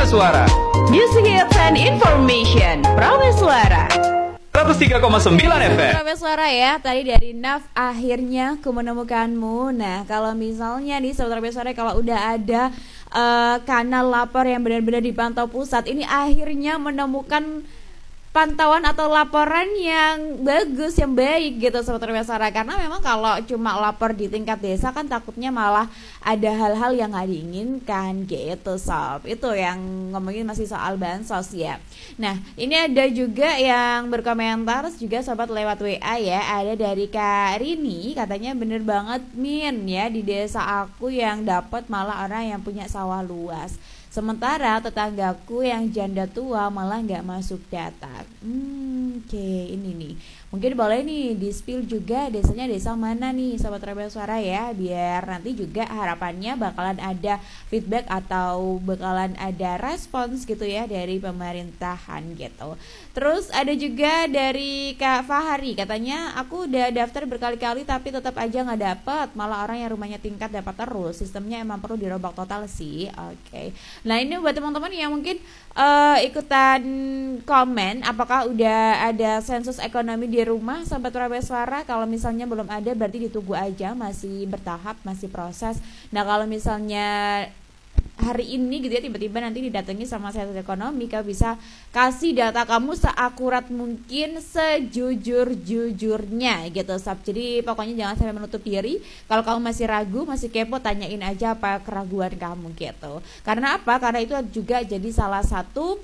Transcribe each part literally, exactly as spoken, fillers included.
Suara. Music Hits and Information. Prameswara seratus tiga koma sembilan F M. Prameswara ya, tadi dari Naf, akhirnya ku menemukanmu. Nah, kalau misalnya nih Sobat Prameswara, kalau udah ada uh, kanal lapor yang benar-benar dipantau pusat, ini akhirnya menemukan pantauan atau laporan yang bagus, yang baik gitu Sobat Prameswara. Karena memang kalau cuma lapor di tingkat desa kan takutnya malah ada hal-hal yang gak diinginkan gitu Sob. Itu yang ngomongin masih soal bansos ya. Nah, ini ada juga yang berkomentar juga Sobat lewat W A ya. Ada dari Kak Rini, katanya bener banget Min ya, di desa aku yang dapat malah orang yang punya sawah luas. Sementara tetanggaku yang janda tua malah nggak masuk data. Hmm, Oke, okay, ini nih. Mungkin boleh nih di-spill juga desanya desa mana nih Sobat Prameswara ya, biar nanti juga harapannya bakalan ada feedback atau bakalan ada respons gitu ya dari pemerintahan gitu. Terus ada juga dari Kak Fahari, katanya aku udah daftar berkali-kali tapi tetap aja nggak dapet, malah orang yang rumahnya tingkat dapat terus. Sistemnya emang perlu dirombak total sih. Oke. Okay. Nah, ini buat teman-teman yang mungkin uh, ikutan komen, apakah udah ada sensus ekonomi di rumah Sobat Prameswara? Kalau misalnya belum ada berarti ditunggu aja, masih bertahap, masih proses. Nah, kalau misalnya hari ini gitu ya tiba-tiba nanti didatangi sama sensus ekonomi, kau bisa kasih data kamu seakurat mungkin, sejujur-jujurnya gitu Sob. Jadi pokoknya jangan sampai menutup diri. Kalau kamu masih ragu, masih kepo, tanyain aja apa keraguan kamu gitu. Karena apa? Karena itu juga jadi salah satu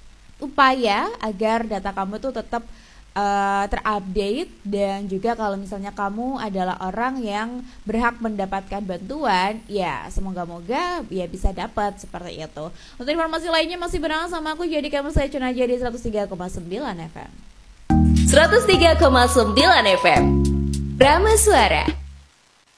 upaya agar data kamu tuh tetap Uh, terupdate. Dan juga kalau misalnya kamu adalah orang yang berhak mendapatkan bantuan, ya semoga-moga ya bisa dapat seperti itu. Untuk informasi lainnya masih berang sama aku, jadi kamu saya cuna aja di seratus tiga koma sembilan F M. seratus tiga koma sembilan F M. Prameswara.